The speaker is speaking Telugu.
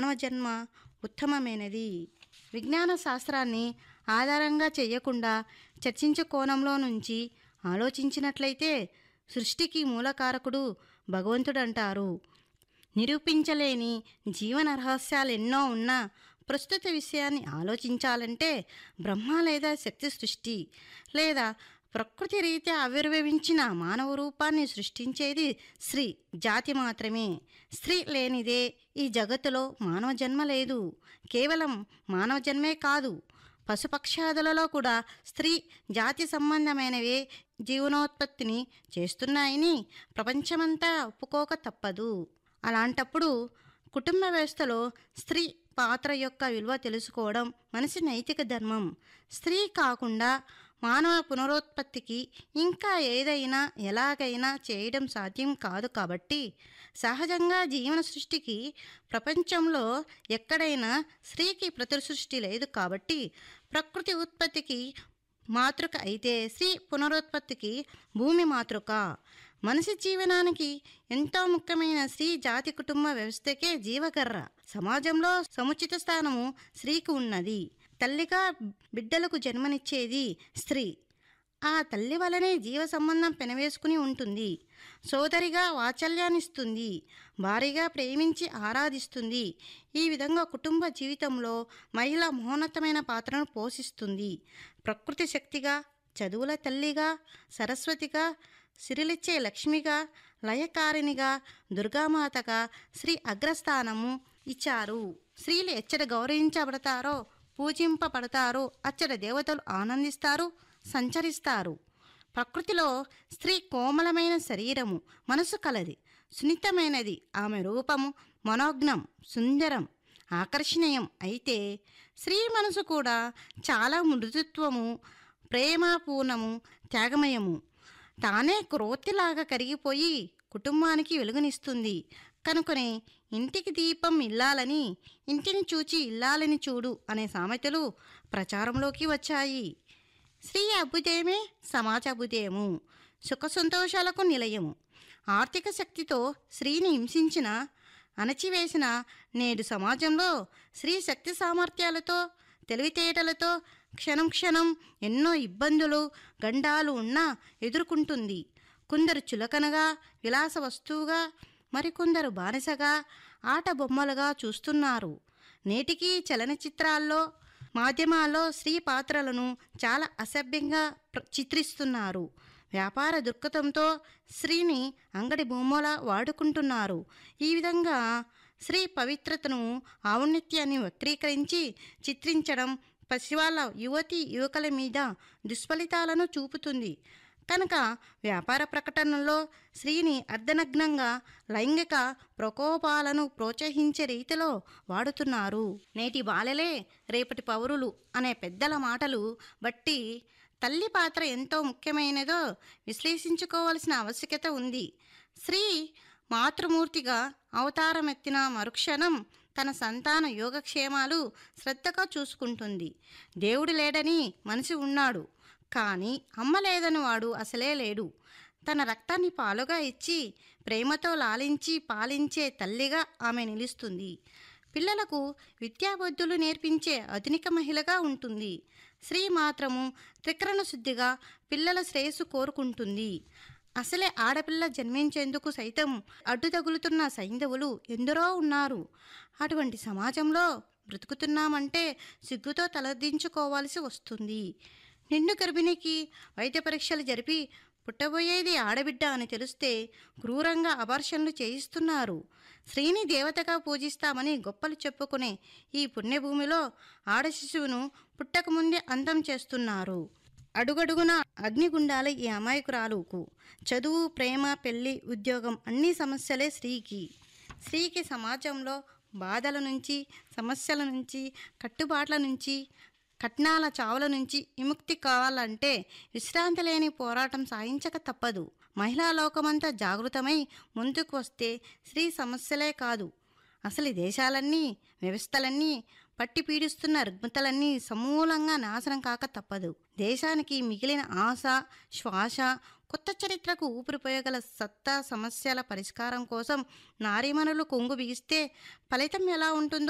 మానవ జన్మ ఉత్తమమైనది. విజ్ఞాన శాస్త్రాన్ని ఆధారంగా చేయకుండా చర్చించే కోణంలో నుంచి ఆలోచించినట్లయితే సృష్టికి మూలకారకుడు భగవంతుడంటారు. నిరూపించలేని జీవన రహస్యాలు ఎన్నో ఉన్నా ప్రస్తుత విషయాన్ని ఆలోచించాలంటే బ్రహ్మ లేదా శక్తి సృష్టి లేదా ప్రకృతి రీత్యా ఆవిర్భవించిన మానవ రూపాన్ని సృష్టించేది స్త్రీ జాతి మాత్రమే. స్త్రీ లేనిదే ఈ జగత్తులో మానవ జన్మ లేదు. కేవలం మానవ జన్మే కాదు, పశుపక్షాదులలో కూడా స్త్రీ జాతి సంబంధమైనవే జీవనోత్పత్తిని చేస్తున్నాయని ప్రపంచమంతా ఒప్పుకోక తప్పదు. అలాంటప్పుడు కుటుంబ వ్యవస్థలో స్త్రీ పాత్ర యొక్క విలువ తెలుసుకోవడం మనిషి నైతిక ధర్మం. స్త్రీ కాకుండా మానవ పునరుత్పత్తికి ఇంకా ఏదైనా ఎలాగైనా చేయడం సాధ్యం కాదు. కాబట్టి సహజంగా జీవన సృష్టికి ప్రపంచంలో ఎక్కడైనా స్త్రీకి ప్రతిసృష్టి లేదు. కాబట్టి ప్రకృతి ఉత్పత్తికి మాతృక అయితే స్త్రీ పునరుత్పత్తికి భూమి మాతృక. మనిషి జీవనానికి ఎంతో ముఖ్యమైన స్త్రీ జాతి కుటుంబ వ్యవస్థకే జీవకర్ర. సమాజంలో సముచిత స్థానము స్త్రీకి ఉన్నది. తల్లిగా బిడ్డలకు జన్మనిచ్చేది స్త్రీ. ఆ తల్లి వలనే జీవ సంబంధం పెనవేసుకుని ఉంటుంది. సోదరిగా వాత్సల్యాన్నిస్తుంది, భారీగా ప్రేమించి ఆరాధిస్తుంది. ఈ విధంగా కుటుంబ జీవితంలో మహిళ మహోన్నతమైన పాత్రను పోషిస్తుంది. ప్రకృతి శక్తిగా, చదువుల తల్లిగా, సరస్వతిగా, సిరిలిచ్చే లక్ష్మిగా, లయకారిణిగా, దుర్గామాతగా స్త్రీ అగ్రస్థానము ఇచ్చారు. స్త్రీలు ఎచ్చట గౌరవించబడతారో, పూజింపబడతారో అచ్చట దేవతలు ఆనందిస్తారు, సంచరిస్తారు. ప్రకృతిలో స్త్రీ కోమలమైన శరీరము, మనసు కలది, సున్నితమైనది. ఆమె రూపము మనోజ్ఞం, సుందరం, ఆకర్షణీయం. అయితే స్త్రీ మనసు కూడా చాలా మృదుత్వము, ప్రేమపూర్ణము, త్యాగమయము. తానే క్రోత్తిలాగా కరిగిపోయి కుటుంబానికి వెలుగునిస్తుంది. కనుకనే ఇంటికి దీపం ఇల్లాలని, ఇంటిని చూచి ఇల్లాలని చూడు అనే సామెతలు ప్రచారంలోకి వచ్చాయి. స్త్రీ అభ్యుదయమే సమాజ అభ్యుదయము, సుఖ సంతోషాలకు నిలయము. ఆర్థిక శక్తితో స్త్రీని హింసించిన, అణచివేసిన నేడు సమాజంలో స్త్రీ శక్తి సామర్థ్యాలతో, తెలివితేటలతో క్షణం క్షణం ఎన్నో ఇబ్బందులు, గండాలు ఉన్నా ఎదుర్కొంటుంది. కొందరు చులకనగా, విలాస వస్తువుగా, మరికొందరు బానిసగా, ఆట బొమ్మలుగా చూస్తున్నారు. నేటికి చలనచిత్రాల్లో, మాధ్యమాల్లో స్త్రీ పాత్రలను చాలా అసభ్యంగా చిత్రిస్తున్నారు. వ్యాపార దృక్పథంతో స్త్రీని అంగడి బొమ్మలా వాడుకుంటున్నారు. ఈ విధంగా స్త్రీ పవిత్రతను, ఔన్నత్యాన్ని వక్రీకరించి చిత్రించడం పసివాళ్ళ యువతీ యువకుల మీద దుష్ఫలితాలను చూపుతుంది. కనుక వ్యాపార ప్రకటనల్లో స్త్రీని అర్ధనగ్నంగా లైంగిక ప్రకోపాలను ప్రోత్సహించే రీతిలో వాడుతున్నారు. నేటి బాలలే రేపటి పౌరులు అనే పెద్దల మాటలు బట్టి తల్లి పాత్ర ఎంతో ముఖ్యమైనదో విశ్లేషించుకోవాల్సిన ఆవశ్యకత ఉంది. స్త్రీ మాతృమూర్తిగా అవతారమెత్తిన మరుక్షణం తన సంతాన యోగక్షేమాలు శ్రద్ధగా చూసుకుంటుంది. దేవుడు లేడని మనిషి ఉన్నాడు, కానీ అమ్మ లేదని వాడు అసలే లేడు. తన రక్తాన్ని పాలుగా ఇచ్చి ప్రేమతో లాలించి పాలించే తల్లిగా ఆమె నిలుస్తుంది. పిల్లలకు విద్యాబుద్ధులు నేర్పించే ఆధునిక మహిళగా ఉంటుంది. స్త్రీ మాత్రము త్రికరణ శుద్ధిగా పిల్లల శ్రేయస్సు కోరుకుంటుంది. అసలే ఆడపిల్ల జన్మించేందుకు సైతం అడ్డు తగులుతున్న సైంధవులు ఎందరో ఉన్నారు. అటువంటి సమాజంలో బ్రతుకుతున్నామంటే సిగ్గుతో తలదించుకోవాల్సి వస్తుంది. నిండు గర్భిణికి వైద్య పరీక్షలు జరిపి పుట్టబోయేది ఆడబిడ్డ అని తెలిస్తే క్రూరంగా అబార్షన్లు చేయిస్తున్నారు. స్త్రీని దేవతగా పూజిస్తామని గొప్పలు చెప్పుకునే ఈ పుణ్యభూమిలో ఆడ శిశువును పుట్టకముందే అంతం చేస్తున్నారు. అడుగడుగున అగ్నిగుండాల ఈ అమాయకురాలుకు చదువు, ప్రేమ, పెళ్లి, ఉద్యోగం అన్ని సమస్యలే స్త్రీకి. స్త్రీకి సమాజంలో బాధల నుంచి, సమస్యల నుంచి, కట్టుబాట్ల నుంచి, కట్నాల చావుల నుంచి విముక్తి కావాలంటే విశ్రాంతి లేని పోరాటం సాగించక తప్పదు. మహిళా లోకమంతా జాగృతమై ముందుకు వస్తే స్త్రీ సమస్యలే కాదు, అసలు దేశాలన్నీ, వ్యవస్థలన్నీ, పట్టి పీడిస్తున్న రుగ్మతలన్నీ సమూలంగా నాశనం కాక తప్పదు. దేశానికి మిగిలిన ఆశ, శ్వాస, కొత్త చరిత్రకు ఊపిరిపోయగల సత్తా సమస్యల పరిష్కారం కోసం నారీమణులు కొంగు బిగిస్తే ఫలితం ఎలా ఉంటుందో